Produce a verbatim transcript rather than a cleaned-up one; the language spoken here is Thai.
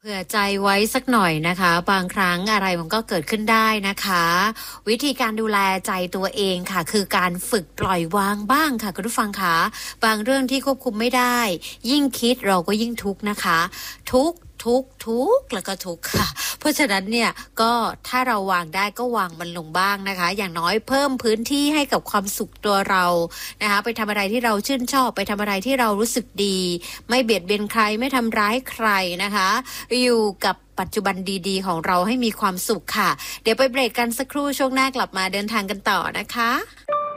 เผื่อใจไว้สักหน่อยนะคะบางครั้งอะไรมันก็เกิดขึ้นได้นะคะวิธีการดูแลใจตัวเองค่ะคือการฝึกปล่อยวางบ้างค่ะคุณผู้ฟังคะบางเรื่องที่ควบคุมไม่ได้ยิ่งคิดเราก็ยิ่งทุกข์นะคะทุกข์ทุกข์ทุกข์แล้วก็ทุกข์ค่ะเพราะฉะนั้นเนี่ยก็ถ้าเราวางได้ก็วางมันลงบ้างนะคะอย่างน้อยเพิ่มพื้นที่ให้กับความสุขตัวเรานะคะไปทำอะไรที่เราชื่นชอบไปทำอะไรที่เรารู้สึกดีไม่เบียดเบียนใครไม่ทำร้ายใครนะคะอยู่กับปัจจุบันดีๆของเราให้มีความสุขค่ะเดี๋ยวไปเบรกกันสักครู่ช่วงหน้ากลับมาเดินทางกันต่อนะคะ